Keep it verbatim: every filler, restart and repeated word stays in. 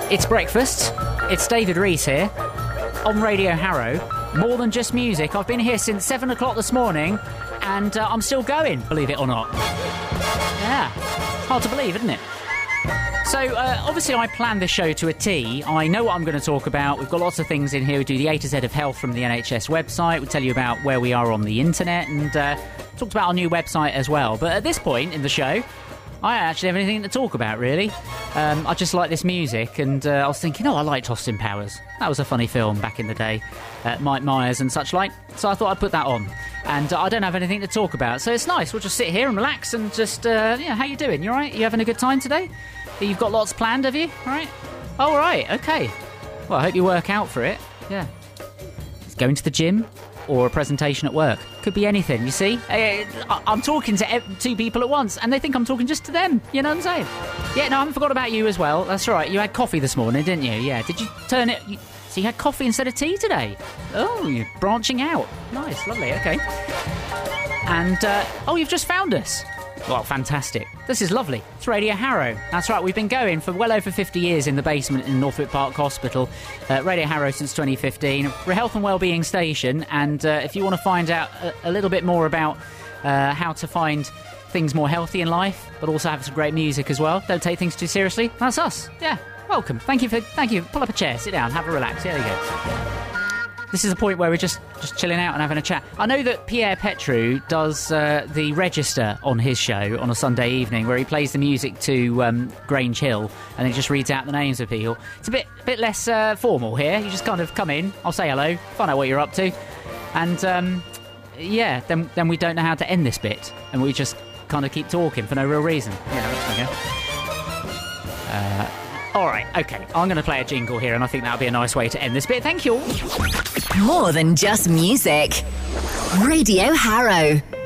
It's breakfast. It's David Rees here on Radio Harrow. More than just music. I've been here since seven o'clock this morning and uh, I'm still going, believe it or not. Yeah, it's hard to believe, isn't it? So, uh, obviously I planned this show to a T. I know what I'm going to talk about. We've got lots of things in here. We do the A to Z of health from the N H S website. We tell you about where we are on the internet and uh, talked about our new website as well. But at this point in the show, I don't actually have anything to talk about, really. Um, I just like this music, and uh, I was thinking, oh, I liked Austin Powers. That was a funny film back in the day. Uh, Mike Myers and such like. So I thought I'd put that on. And uh, I don't have anything to talk about, so it's nice. We'll just sit here and relax and just, uh, yeah, how you doing? You all right? You having a good time today? You've got lots planned, have you? All right? Oh, all right, okay. Well, I hope you work out for it. Yeah. Going to the gym or a presentation at work. Could be anything, you see? I'm talking to two people at once and they think I'm talking just to them. You know what I'm saying? Yeah, no, I haven't forgot about you as well. That's right. You had coffee this morning, didn't you? Yeah. Did you turn it... You, so you had coffee instead of tea today? Oh, you're branching out. Nice, lovely, okay. And, uh, oh, you've just found us. Well, fantastic. This is lovely. It's Radio Harrow. That's right, we've been going for well over fifty years in the basement in Northwick Park Hospital. Uh, Radio Harrow since twenty fifteen. We're a health and wellbeing station, and uh, if you want to find out a, a little bit more about uh, how to find things more healthy in life, but also have some great music as well, don't take things too seriously, that's us. Yeah, welcome. Thank you for... Thank you. Pull up a chair, sit down, have a relax. There you go. This is a point where we're just, just chilling out and having a chat. I know that Pierre Petru does uh, the register on his show on a Sunday evening where he plays the music to um, Grange Hill and he just reads out the names of people. It's a bit bit less uh, formal here. You just kind of come in, I'll say hello, find out what you're up to. And, um, yeah, then, then we don't know how to end this bit. And we just kind of keep talking for no real reason. Yeah, okay. Uh... All right, OK, I'm going to play a jingle here and I think that would be a nice way to end this bit. Thank you all. More than just music. Radio Harrow.